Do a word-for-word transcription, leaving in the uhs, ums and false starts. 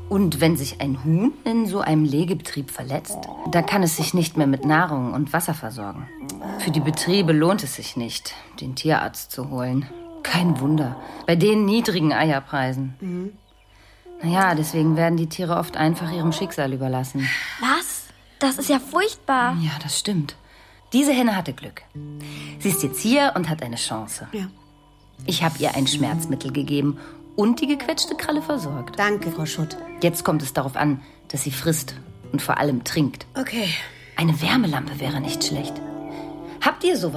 Und wenn sich ein Huhn in so einem Legebetrieb verletzt, dann kann es sich nicht mehr mit Nahrung und Wasser versorgen. Für die Betriebe lohnt es sich nicht, den Tierarzt zu holen. Kein Wunder, bei den niedrigen Eierpreisen. Mhm. Naja, deswegen werden die Tiere oft einfach ihrem Schicksal überlassen. Was? Das ist ja furchtbar. Ja, das stimmt. Diese Henne hatte Glück. Sie ist jetzt hier und hat eine Chance. Ja. Ich habe ihr ein Schmerzmittel gegeben und die gequetschte Kralle versorgt. Danke, Frau Schutt. Jetzt kommt es darauf an, dass sie frisst und vor allem trinkt. Okay. Eine Wärmelampe wäre nicht schlecht. Habt ihr sowas?